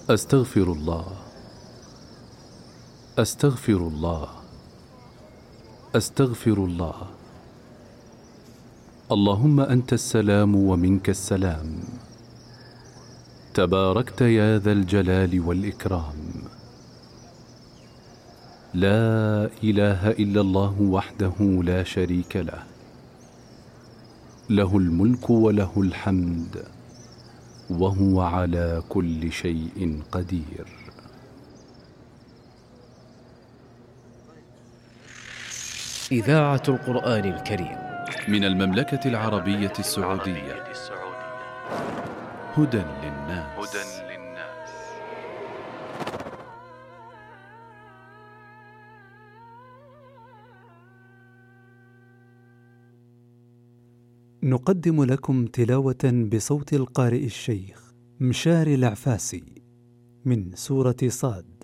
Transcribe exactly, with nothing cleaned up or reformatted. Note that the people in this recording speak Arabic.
أستغفر الله، أستغفر الله، أستغفر الله. اللهم أنت السلام ومنك السلام، تباركت يا ذا الجلال والإكرام. لا إله إلا الله وحده لا شريك له، له الملك وله الحمد وهو على كل شيء قدير. إذاعة القرآن الكريم من المملكة العربية السعودية. هدى للناس. نقدم لكم تلاوة بصوت القارئ الشيخ مشاري العفاسي من سورة صاد.